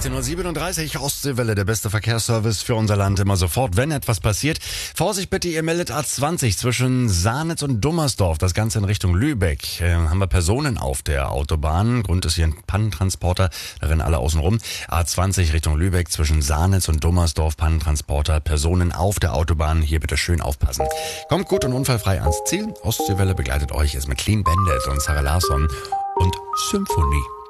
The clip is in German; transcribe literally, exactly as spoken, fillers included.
sechzehn Uhr siebenunddreißig, Ostseewelle, der beste Verkehrsservice für unser Land, immer sofort, wenn etwas passiert. Vorsicht bitte, ihr meldet A zwanzig zwischen Sahnitz und Dummersdorf, das Ganze in Richtung Lübeck. Äh, haben wir Personen auf der Autobahn, Grund ist hier ein Pannentransporter, da rennen alle außen rum. A zwanzig Richtung Lübeck zwischen Sahnitz und Dummersdorf, Pannentransporter, Personen auf der Autobahn, hier bitte schön aufpassen. Kommt gut und unfallfrei ans Ziel. Ostseewelle begleitet euch jetzt mit Clean Bandit und Sarah Larsson und Symphonie.